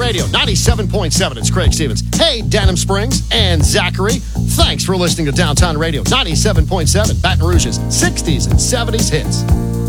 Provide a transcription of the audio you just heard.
Radio, 97.7. It's Craig Stevens. Hey, Denham Springs and Zachary. Thanks for listening to Downtown Radio, 97.7. Baton Rouge's 60s and 70s hits.